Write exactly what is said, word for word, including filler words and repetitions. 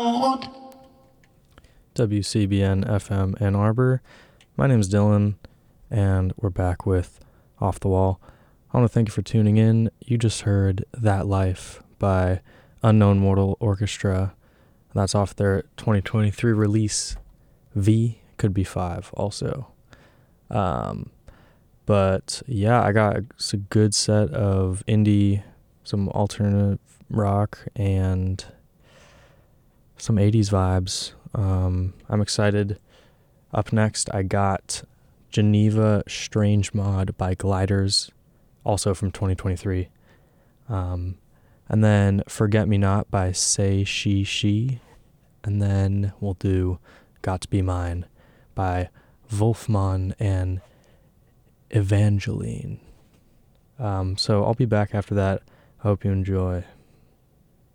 W C B N F M Ann Arbor. My name is Dylan, and we're back with Off the Wall. I want to thank you for tuning in. You just heard That Life by Unknown Mortal Orchestra. That's off their twenty twenty-three release. V, could be five also. Um, but yeah, I got a good set of indie, some alternative rock, and some eighties vibes. Um, I'm excited. Up next, I got Geneva Strange Mod by Gliders, also from twenty twenty-three. Um, and then Forget Me Not by Say She She. And then we'll do Got to Be Mine by Wolfman and Evangeline. Um, so I'll be back after that. I hope you enjoy.